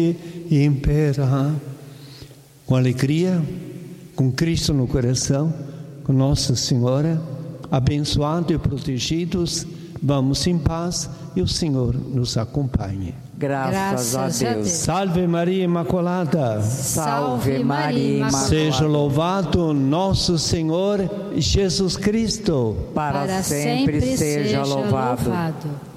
e imperar. Com alegria, com Cristo no coração, com Nossa Senhora, abençoados e protegidos, vamos em paz e o Senhor nos acompanhe. Graças a Deus. Salve Maria Imaculada. Salve Maria Imaculada. Seja louvado nosso Senhor Jesus Cristo. Para sempre seja louvado.